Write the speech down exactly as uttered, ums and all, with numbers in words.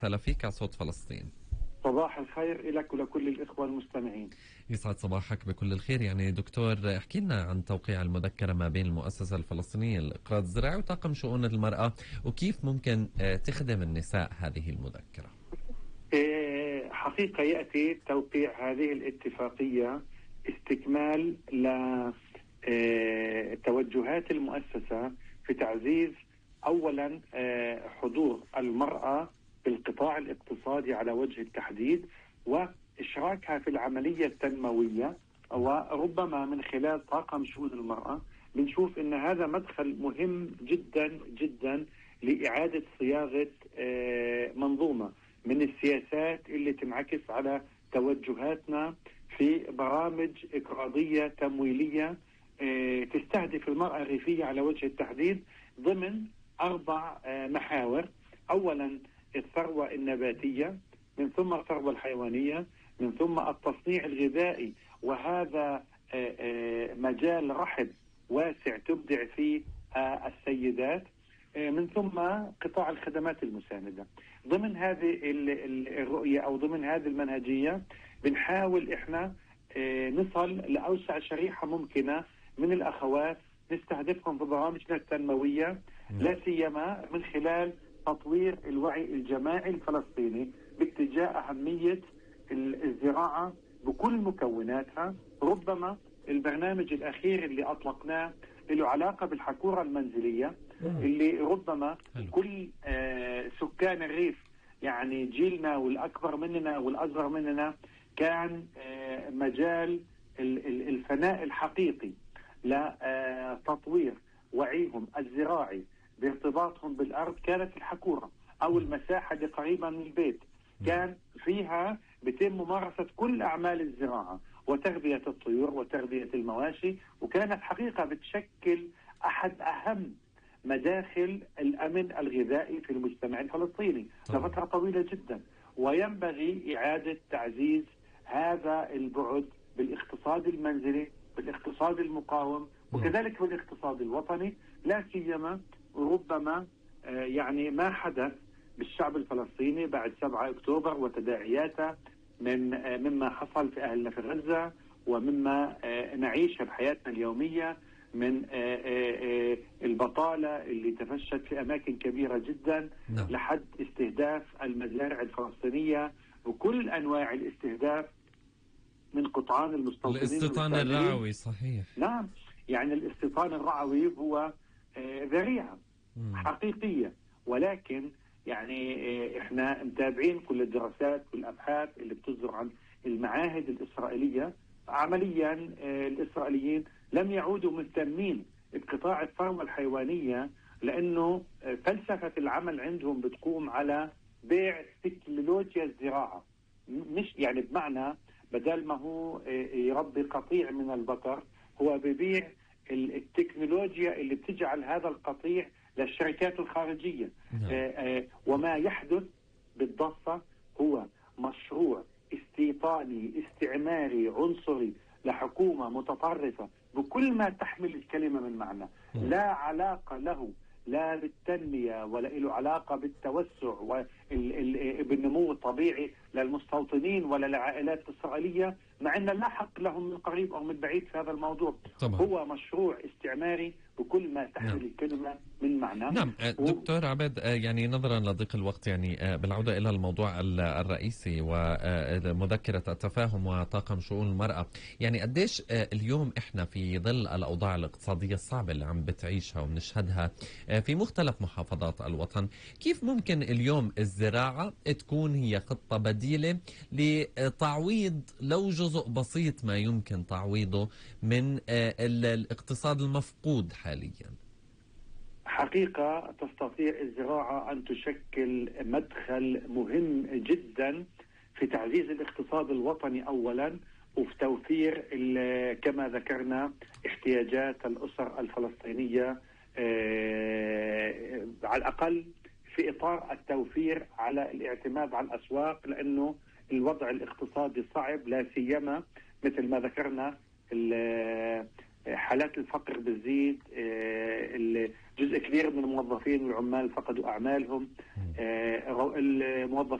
هلا فيك على صوت فلسطين. صباح الخير لك ولكل الإخوة المستمعين. يسعد صباحك بكل الخير. يعني دكتور، احكي لنا عن توقيع المذكرة ما بين المؤسسة الفلسطينية للإقراض الزراعي وطاقم شؤون المرأة، وكيف ممكن تخدم النساء هذه المذكرة؟ حقيقة يأتي توقيع هذه الاتفاقية استكمال لتوجهات المؤسسة في تعزيز أولا حضور المرأة في القطاع الاقتصادي على وجه التحديد، وإشراكها في العملية التنموية، وربما من خلال طاقم شؤون المرأة بنشوف أن هذا مدخل مهم جدا جدا لإعادة صياغة منظومة من السياسات اللي تنعكس على توجهاتنا في برامج إقراضية تمويلية تستهدف المرأة الريفية على وجه التحديد ضمن أربع محاور. أولا الثروة النباتية، من ثم الثروة الحيوانية، من ثم التصنيع الغذائي، وهذا مجال رحب واسع تبدع فيه السيدات، من ثم قطاع الخدمات المساندة. ضمن هذه الرؤية أو ضمن هذه المنهجية بنحاول إحنا نصل لأوسع شريحة ممكنة من الأخوات نستهدفهم في برامجنا التنموية، لا سيما من خلال تطوير الوعي الجماعي الفلسطيني باتجاه أهمية الزراعة بكل مكوناتها. ربما البرنامج الأخير اللي أطلقناه له علاقة بالحكورة المنزلية اللي ربما كل آه سكان الريف، يعني جيلنا والأكبر مننا والأصغر مننا، كان آه مجال الفناء الحقيقي لتطوير وعيهم الزراعي بارتباطهم بالأرض كانت الحكورة أو المساحة اللي قريبة من البيت، كان فيها بيتم ممارسة كل أعمال الزراعة وتربية الطيور وتربية المواشي، وكانت حقيقة بتشكل أحد أهم مداخل الأمن الغذائي في المجتمع الفلسطيني لفترة طويلة جدا. وينبغي إعادة تعزيز هذا البعد بالاقتصاد المنزلي، بالاقتصاد المقاوم، وكذلك بالاقتصاد الوطني، لا سيما ربما آه يعني ما حدث بالشعب الفلسطيني بعد سبعة أكتوبر وتداعياته من آه مما حصل في أهلنا في غزة، ومما آه نعيشه بحياتنا اليومية من آآ آآ البطالة اللي تفشت في أماكن كبيرة جدا، نعم. لحد استهداف المزارع الفلسطينية وكل أنواع الاستهداف من قطعان المستوطنين. الاستيطان الرعوي، صحيح. نعم، يعني الاستيطان الرعوي هو ذريعة حقيقية، ولكن يعني احنا متابعين كل الدراسات والأبحاث اللي بتصدر عن المعاهد الإسرائيلية. عمليا الإسرائيليين لم يعودوا مهتمين بقطاع الثروة الحيوانية، لأنه فلسفة العمل عندهم بتقوم على بيع تكنولوجيا الزراعة، مش يعني بمعنى بدل ما هو يربي قطيع من البقر، هو ببيع التكنولوجيا اللي بتجعل هذا القطيع للشركات الخارجية. نعم. وما يحدث بالضفة هو مشروع استيطاني استعماري عنصري لحكومة متطرفة بكل ما تحمل الكلمة من معنى، لا علاقة له لا بالتنمية ولا له علاقة بالتوسع وبالنمو الطبيعي للمستوطنين ولا للعائلات الإسرائيلية، مع أن لا حق لهم من قريب أو من بعيد في هذا الموضوع. طبعا. هو مشروع استعماري بكل ما تحمل نعم. الكلمة من معنى. نعم دكتور عبد، يعني نظرا لضيق الوقت، يعني بالعودة إلى الموضوع الرئيسي ومذكرة التفاهم وطاقم شؤون المرأة، يعني قديش اليوم إحنا في ظل الأوضاع الاقتصادية الصعبة اللي عم بتعيشها وبنشهدها في مختلف محافظات الوطن، كيف ممكن اليوم الزراعة تكون هي خطة بديلة لتعويض لو جزء بسيط ما يمكن تعويضه من الاقتصاد المفقود حاليا؟ حقيقة تستطيع الزراعة أن تشكل مدخل مهم جدا في تعزيز الاقتصاد الوطني أولا، وفي توفير كما ذكرنا احتياجات الأسر الفلسطينية آه على الأقل في إطار التوفير على الاعتماد على الأسواق، لأنه الوضع الاقتصادي صعب، لا سيما مثل ما ذكرنا حالات الفقر بتزيد، جزء كبير من الموظفين والعمال فقدوا أعمالهم، الموظفين